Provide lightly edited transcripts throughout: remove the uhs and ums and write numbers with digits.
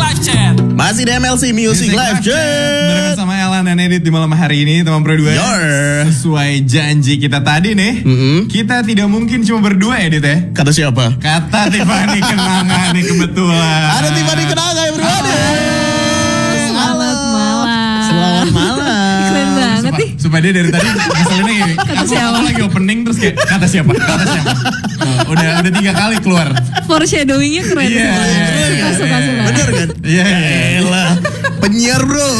Live Chat. Masih di MLC Music Live Chat. Bareng sama Elan dan Edit di malam hari ini, teman berdua. Sesuai janji kita tadi nih, kita tidak mungkin cuma berdua, Edit ya. Kata siapa? Kata Tiffany Kenanga nih kebetulan. Ada Tiffany Kenanga ya berdua. Selamat malam. Selamat malam. Keren banget nih. Supaya dia dari tadi misalnya gini, aku lagi opening terus kayak kata siapa? Udah 3 kali keluar. Foreshadowingnya keren. Iya. Suka. Bener kan? Iya. Elah, penyiar bro.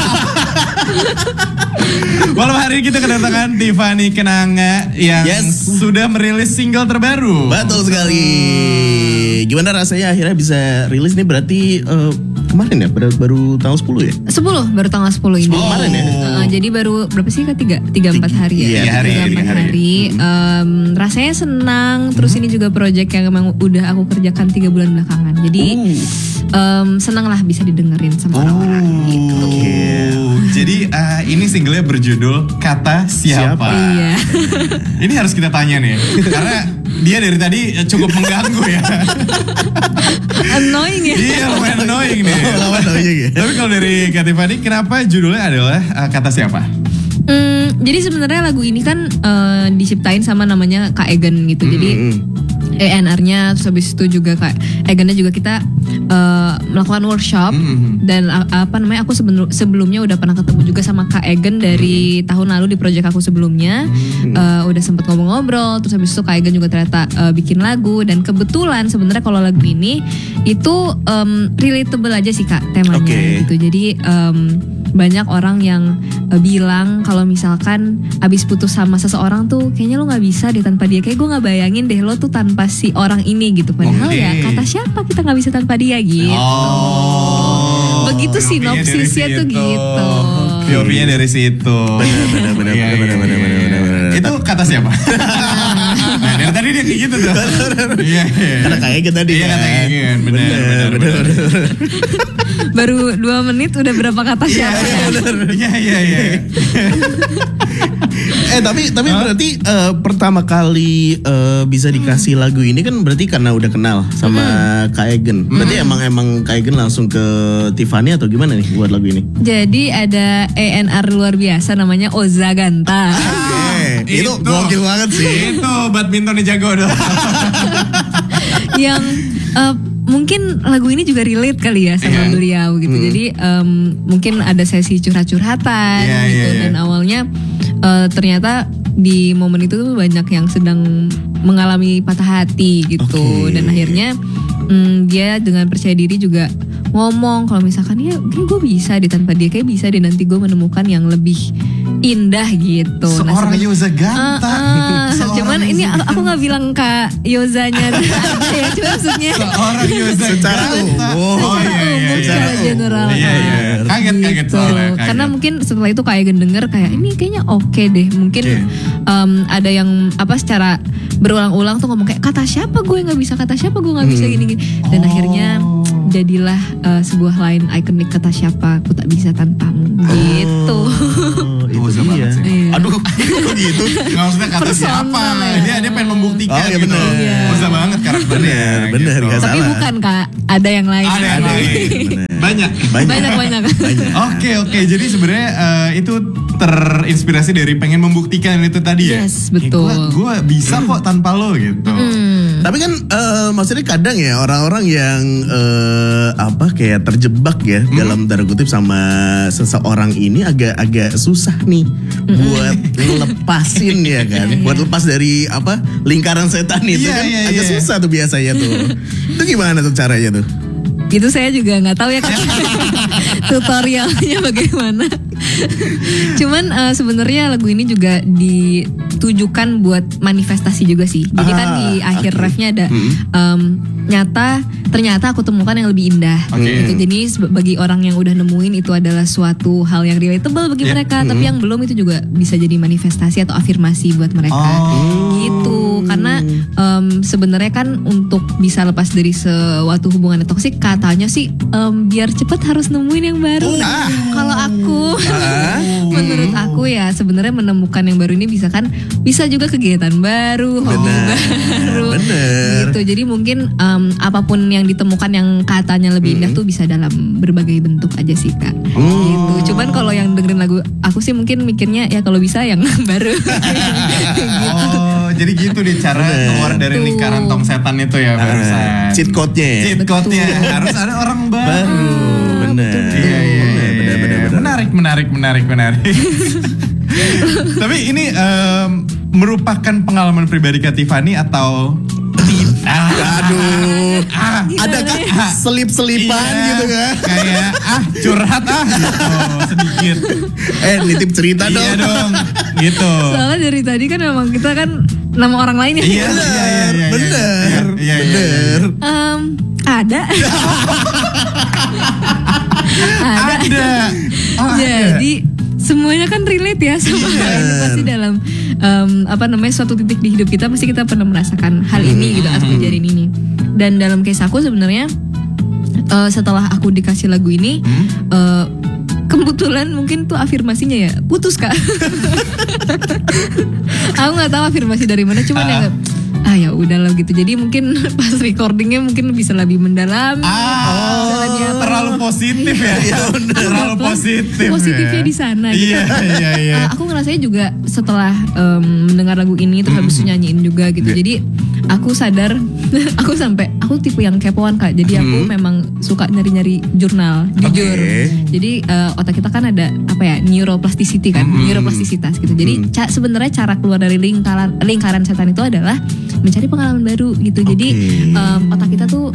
Malam hari ini kita kedatangan Tiffany Kenanga yang sudah merilis single terbaru. Betul sekali. Gimana rasanya akhirnya bisa rilis nih? Berarti kemarin ya? Baru tanggal 10 ya? 10, baru tanggal 10 ini. Kemarin ya? Jadi baru berapa sih Kak? 3-4 hari ya? Iya, 3-4 hari. Rasanya senang. Terus ini juga project yang emang udah aku kerjakan 3 bulan belakangan. Jadi senang lah bisa didengerin sama orang-orang gitu. Jadi ini singlenya berjudul Kata Siapa. Iya. Ini harus kita tanya nih, karena dia dari tadi cukup mengganggu ya. Annoying ya? Iya, lumayan annoying nih. Tapi kalau dari Kak Tiffany, kenapa judulnya adalah Kata Siapa? Jadi sebenarnya lagu ini kan diciptain sama namanya Kak Egan gitu. Jadi ENR-nya, terus habis itu juga Kak Egan-nya juga kita melakukan workshop. Dan aku sebelumnya udah pernah ketemu juga sama Kak Egan dari tahun lalu di project aku sebelumnya. Udah sempet ngobrol-ngobrol, terus habis itu Kak Egan juga ternyata bikin lagu. Dan kebetulan sebenarnya kalau lagu ini itu relatable aja sih Kak temanya gitu. Jadi banyak orang yang bilang kalau misalkan abis putus sama seseorang tuh kayaknya lo nggak bisa deh tanpa dia. Kayak gue nggak bayangin deh lo tuh tanpa si orang ini gitu. Padahal ya kata siapa kita nggak bisa tanpa dia gitu. Begitu sinopsisnya tuh gitu. POV-nya dari situ. Benar. Itu kata siapa? Nah, dari tadi dia kayak gitu tuh. Iya. Karena kayak tadi. Iya, kata Egan. Benar. Baru 2 menit udah berapa kata siapa? Iya. Tapi berarti pertama kali bisa dikasih lagu ini kan berarti karena udah kenal sama Kak Egan. Berarti emang Kak Egan langsung ke Tiffany atau gimana nih buat lagu ini? Jadi ada ENR luar biasa namanya Oza Ganta. Itu gokil banget sih. Itu badmintonnya jago dong. Yang mungkin lagu ini juga relate kali ya sama beliau gitu. Jadi mungkin ada sesi curhat-curhatan gitu. Dan awalnya ternyata di momen itu tuh banyak yang sedang mengalami patah hati gitu. Dan akhirnya dia dengan percaya diri juga ngomong kalau misalkan ya kayak gue bisa deh tanpa dia, kayak bisa deh nanti gue menemukan yang lebih indah gitu. Seorang Yoza Ganta. Cuman ini aku nggak bilang Kak Yozanya ya, cuma maksudnya seorang Yoza secara umum. Secara general. Iya. Kaget soalnya. Karena mungkin setelah itu Kak Egan denger kayak ini kayaknya oke deh. Mungkin ada yang secara berulang-ulang tuh ngomong kayak kata siapa gue nggak bisa, kata siapa gue nggak bisa gini. Dan akhirnya jadilah sebuah line ikonik kata siapa aku tak bisa tanpamu gitu. Itu dia. Aduh, kok gitu? Nggak maksudnya kata siapa. Dia pengen membuktikan gitu. Bener. Usah banget karakternya. Bener, gitu. gak salah. Tapi bukan Kak, ada yang lain. Ada yang lain. Banyak. Oke. Jadi sebenarnya itu terinspirasi dari pengen membuktikan itu tadi ya. Yes, betul. Gue bisa kok tanpa lo gitu. Tapi kan maksudnya kadang ya orang-orang yang kayak terjebak ya dalam tanda kutip sama seseorang ini agak susah nih buat lepasin ya kan. Buat lepas dari lingkaran setan itu kan agak susah tuh biasanya tuh. Itu gimana tuh caranya tuh? Itu saya juga nggak tahu ya Kak. Tutorialnya bagaimana. Cuman sebenarnya lagu ini juga ditujukan buat manifestasi juga sih. Jadi kan di akhir refnya ada ternyata aku temukan yang lebih indah. Gitu. Jadi bagi orang yang udah nemuin itu adalah suatu hal yang relatable bagi mereka. Tapi yang belum itu juga bisa jadi manifestasi atau afirmasi buat mereka. Gitu. Karena sebenarnya kan untuk bisa lepas dari suatu hubungan yang toksik, katanya sih biar cepet harus nemuin yang baru. Kalau aku menurut aku ya sebenarnya menemukan yang baru ini bisa juga kegiatan baru, hobi baru gitu. Jadi mungkin apapun yang ditemukan yang katanya lebih indah tuh bisa dalam berbagai bentuk aja sih Kak. Gitu. Cuman kalau yang dengerin lagu aku sih mungkin mikirnya ya kalau bisa yang baru. Oh, jadi gitu deh cara keluar dari lingkaran tong setan itu ya barusan. Cheat code-nya ya? Cheat code-nya harus ada orang baru. Bener. Iya. Menarik. Tapi ini merupakan pengalaman pribadi Kak Tiffany atau Aduh, ada kan selip-selipan gitu kan? Kayak curhat gitu, sedikit. Nitip cerita dong. Iya dong, gitu. Soalnya dari tadi kan memang kita kan nama orang lain ya. Iya. Bener. Ada. Ada. Jadi semuanya kan relate ya sama hal ini, pasti dalam suatu titik di hidup kita pasti kita pernah merasakan hal ini gitu atau kejadian ini. Dan dalam case aku sebenarnya setelah aku dikasih lagu ini kebetulan mungkin tuh afirmasinya ya putus Kak. Aku nggak tahu afirmasi dari mana, cuman ya udahlah gitu. Jadi mungkin pas recordingnya mungkin bisa lebih mendalam. Terlalu positif ya. Terlalu positif. Positifnya di sana. Gitu. Iya. Aku ngerasanya juga setelah mendengar lagu ini terus habis itu nyanyiin juga gitu. Jadi aku sadar, aku tipe yang kepoan Kak. Jadi aku memang suka nyari-nyari jurnal, jujur. Jadi otak kita kan ada neuroplasticity kan, neuroplastisitas gitu. Jadi sebenarnya cara keluar dari lingkaran setan itu adalah mencari pengalaman baru gitu. Jadi otak kita tuh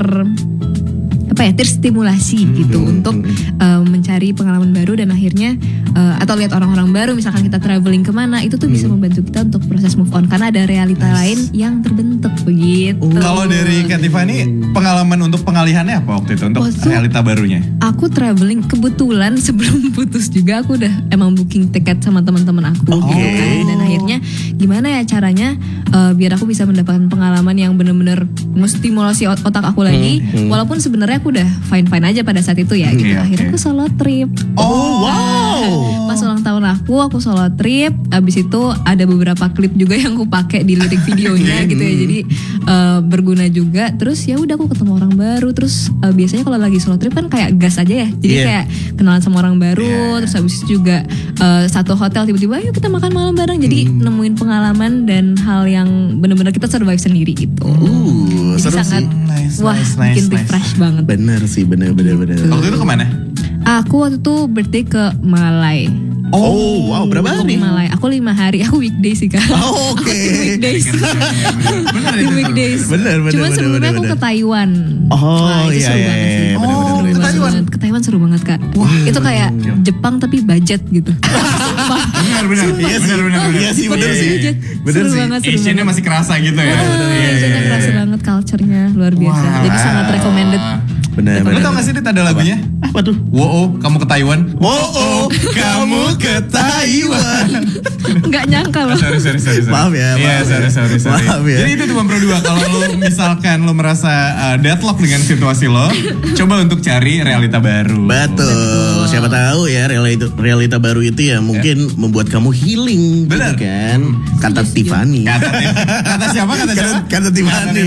terstimulasi gitu untuk mencari pengalaman baru dan akhirnya atau lihat orang-orang baru, misalkan kita traveling kemana itu tuh bisa membantu kita untuk proses move on karena ada realita lain yang terbentuk begitu. Kalau dari Kak Tiffany pengalaman untuk pengalihannya apa waktu itu untuk realita barunya? Aku traveling kebetulan sebelum putus juga aku udah emang booking tiket sama teman-teman aku gitu kan. Dan akhirnya gimana ya caranya biar aku bisa mendapatkan pengalaman yang benar-benar menstimulasi otak aku lagi walaupun sebenarnya aku udah fine aja pada saat itu ya gitu. Akhirnya aku solo trip. Pas ulang tahun aku solo trip. Abis itu ada beberapa klip juga yang aku pakai di lirik videonya gitu ya. Jadi berguna juga. Terus ya udah aku ketemu orang baru. Terus biasanya kalau lagi solo trip kan kayak gas aja ya. Jadi kayak kenalan sama orang baru. Terus abis itu juga satu hotel tiba-tiba ayo kita makan malam bareng. Jadi nemuin pengalaman dan hal yang benar-benar kita survive sendiri gitu. Jadi sangat bikin refresh banget. Bener sih, bener. Waktu itu kemana? Aku waktu itu birthday ke Malai. Oh, wow, berapa hari? Malai. Aku 5 hari. Aku weekdays sih Kak. Oh, oke. Weekdays. Weekdays. Bener. Cuman sebelumnya aku ke Taiwan. Oh, itu seru banget sih. Ke Taiwan. Ke Taiwan seru banget Kak. Itu kayak Jepang tapi budget gitu. Bener. Iya sih, bener sih. Seru banget. Asian-nya masih kerasa gitu ya. Asian-nya kerasa banget, culture-nya luar biasa. Jadi sangat recommended. Bener. Lu tau gak sih Dit ada lagunya? Apa tuh? Wow, kamu ke Taiwan. Wow, kamu ke Taiwan. Nggak nyangka loh. Sorry. Maaf ya. Iya, sorry. Maaf ya. Jadi itu cuma berdua. Kalau lu misalkan lu merasa deadlock dengan situasi lo, coba untuk cari realita baru. Betul. Siapa tahu ya realita baru itu ya mungkin membuat kamu healing. Bener kan? Kata Tiffany. Kata siapa? Kata Tiffany.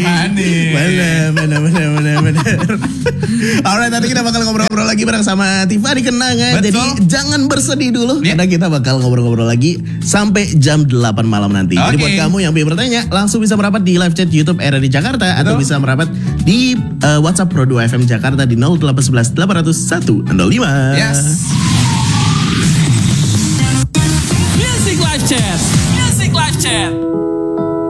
Bener. Alright, nanti kita bakal ngobrol-ngobrol lagi bareng sama Tiffany Kenangan. Betul. Jadi jangan bersedih dulu karena kita bakal ngobrol-ngobrol lagi sampai jam 8 malam nanti. Jadi buat kamu yang ingin bertanya langsung bisa merapat di live chat YouTube RRI Jakarta. Atau bisa merapat di WhatsApp Pro 2 FM Jakarta di 0811 801 05. Yes. Music Live Chat.